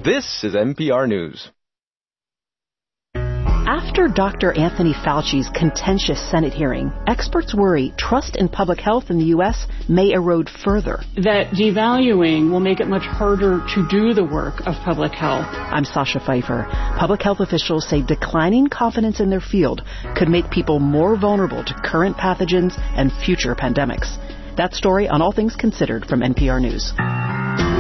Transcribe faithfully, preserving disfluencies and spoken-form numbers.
This is N P R News. After Doctor Anthony Fauci's contentious Senate hearing, experts worry trust in public health in the U S may erode further. That devaluing will make it much harder to do the work of public health. I'm Sasha Pfeiffer. Public health officials say declining confidence in their field could make people more vulnerable to current pathogens and future pandemics. That story on All Things Considered from N P R News.